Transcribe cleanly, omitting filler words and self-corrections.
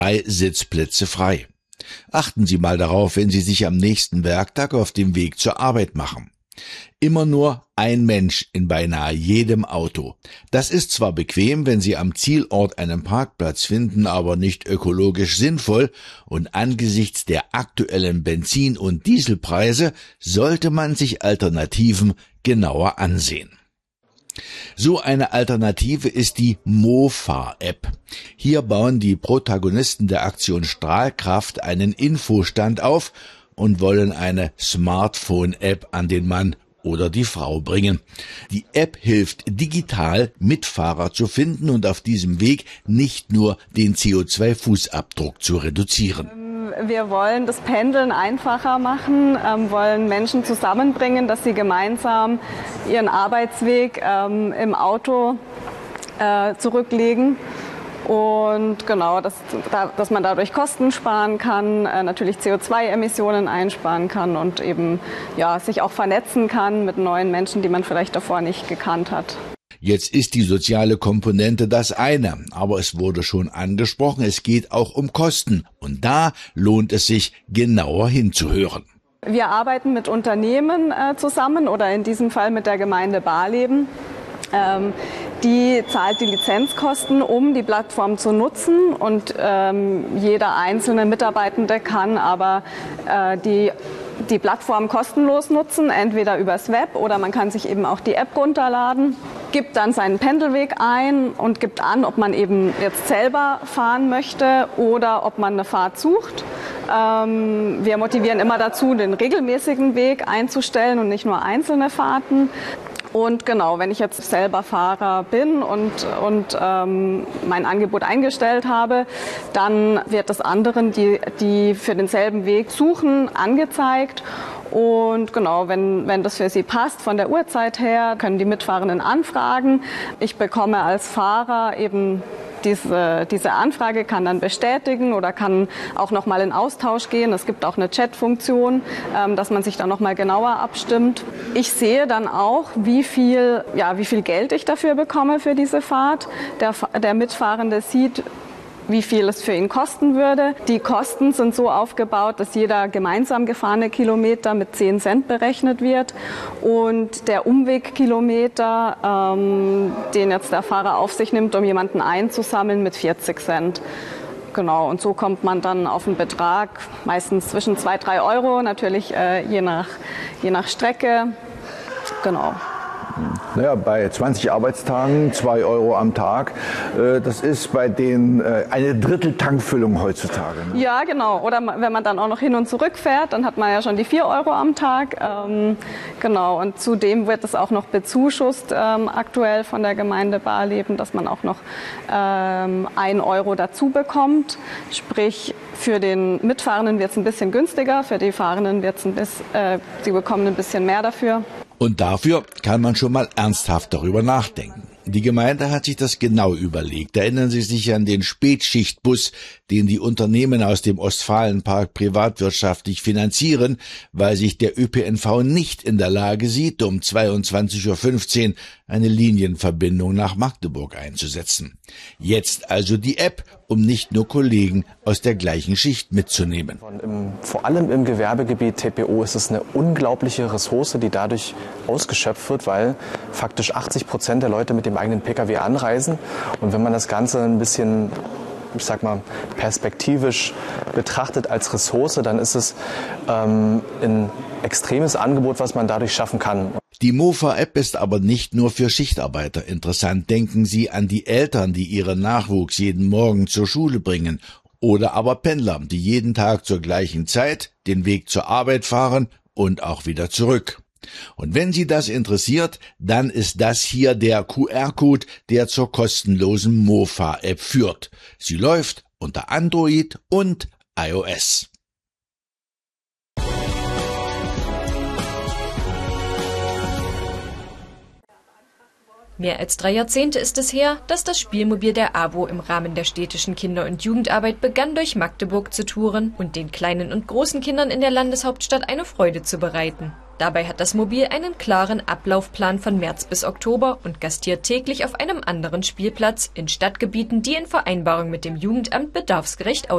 3 Sitzplätze frei. Achten Sie mal darauf, wenn Sie sich am nächsten Werktag auf dem Weg zur Arbeit machen. Immer nur ein Mensch in beinahe jedem Auto. Das ist zwar bequem, wenn Sie am Zielort einen Parkplatz finden, aber nicht ökologisch sinnvoll, und angesichts der aktuellen Benzin- und Dieselpreise sollte man sich Alternativen genauer ansehen. So eine Alternative ist die Mofa-App. Hier bauen die Protagonisten der Aktion Strahlkraft einen Infostand auf und wollen eine Smartphone-App an den Mann oder die Frau bringen. Die App hilft digital, Mitfahrer zu finden und auf diesem Weg nicht nur den CO2-Fußabdruck zu reduzieren. Wir wollen das Pendeln einfacher machen, wollen Menschen zusammenbringen, dass sie gemeinsam ihren Arbeitsweg im Auto zurücklegen. Und genau, dass man dadurch Kosten sparen kann, natürlich CO2-Emissionen einsparen kann und eben sich auch vernetzen kann mit neuen Menschen, die man vielleicht davor nicht gekannt hat. Jetzt ist die soziale Komponente das eine, aber es wurde schon angesprochen, es geht auch um Kosten. Und da lohnt es sich, genauer hinzuhören. Wir arbeiten mit Unternehmen zusammen oder in diesem Fall mit der Gemeinde Barleben. Die zahlt die Lizenzkosten, um die Plattform zu nutzen, und jeder einzelne Mitarbeitende kann aber die Plattform kostenlos nutzen, entweder übers Web oder man kann sich eben auch die App runterladen, gibt dann seinen Pendelweg ein und gibt an, ob man eben jetzt selber fahren möchte oder ob man eine Fahrt sucht. Wir motivieren immer dazu, den regelmäßigen Weg einzustellen und nicht nur einzelne Fahrten. Und genau, wenn ich jetzt selber Fahrer bin und mein Angebot eingestellt habe, dann wird das anderen, die für denselben Weg suchen, angezeigt. Und genau, wenn das für sie passt von der Uhrzeit her, können die Mitfahrenden anfragen. Ich bekomme als Fahrer eben diese Anfrage, kann dann bestätigen oder kann auch noch mal in Austausch gehen. Es gibt auch eine Chat-Funktion, dass man sich dann noch mal genauer abstimmt. Ich sehe dann auch, wie viel Geld ich dafür bekomme für diese Fahrt. Der Mitfahrende sieht, wie viel es für ihn kosten würde. Die Kosten sind so aufgebaut, dass jeder gemeinsam gefahrene Kilometer mit 10 Cent berechnet wird und der Umwegkilometer, den jetzt der Fahrer auf sich nimmt, um jemanden einzusammeln, mit 40 Cent. Genau, und so kommt man dann auf einen Betrag, meistens zwischen 2-3 Euro, natürlich je nach Strecke. Genau. Naja, bei 20 Arbeitstagen 2 Euro am Tag, das ist bei denen eine Drittel-Tankfüllung heutzutage. Ne? Ja, genau. Oder wenn man dann auch noch hin und zurück fährt, dann hat man ja schon die 4 Euro am Tag. Genau, und zudem wird es auch noch bezuschusst aktuell von der Gemeinde Barleben, dass man auch noch 1 Euro dazu bekommt. Sprich, für den Mitfahrenden wird es ein bisschen günstiger, für die Fahrenden wird es sie bekommen ein bisschen mehr dafür. Und dafür kann man schon mal ernsthaft darüber nachdenken. Die Gemeinde hat sich das genau überlegt. Erinnern Sie sich an den Spätschichtbus, den die Unternehmen aus dem Ostfalenpark privatwirtschaftlich finanzieren, weil sich der ÖPNV nicht in der Lage sieht, um 22:15 Uhr eine Linienverbindung nach Magdeburg einzusetzen. Jetzt also die App, um nicht nur Kollegen aus der gleichen Schicht mitzunehmen. Vor allem im Gewerbegebiet TPO ist es eine unglaubliche Ressource, die dadurch ausgeschöpft wird, weil faktisch 80% der Leute mit dem eigenen Pkw anreisen. Und wenn man das Ganze ein bisschen, ich sag mal, perspektivisch betrachtet als Ressource, dann ist es ein extremes Angebot, was man dadurch schaffen kann. Die Mofa-App ist aber nicht nur für Schichtarbeiter interessant. Denken Sie an die Eltern, die ihren Nachwuchs jeden Morgen zur Schule bringen, oder aber Pendler, die jeden Tag zur gleichen Zeit den Weg zur Arbeit fahren und auch wieder zurück. Und wenn Sie das interessiert, dann ist das hier der QR-Code, der zur kostenlosen Mofa-App führt. Sie läuft unter Android und iOS. Mehr als 3 Jahrzehnte ist es her, dass das Spielmobil der AWO im Rahmen der städtischen Kinder- und Jugendarbeit begann, durch Magdeburg zu touren und den kleinen und großen Kindern in der Landeshauptstadt eine Freude zu bereiten. Dabei hat das Mobil einen klaren Ablaufplan von März bis Oktober und gastiert täglich auf einem anderen Spielplatz in Stadtgebieten, die in Vereinbarung mit dem Jugendamt bedarfsgerecht